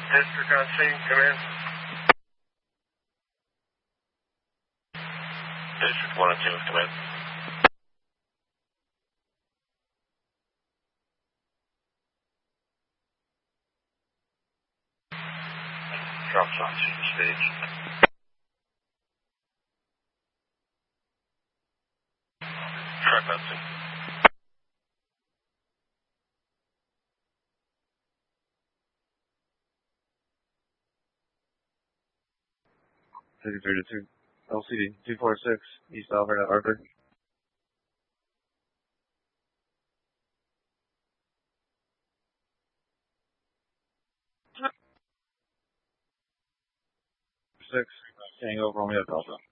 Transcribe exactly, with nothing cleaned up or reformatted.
District on scene, come in. District one and two, come in. Trucks on scene stage. Truck on scene. thirty-three to two, L C D, two four six, East Alfred at Harvard. Six, Tango, Romeo Delta.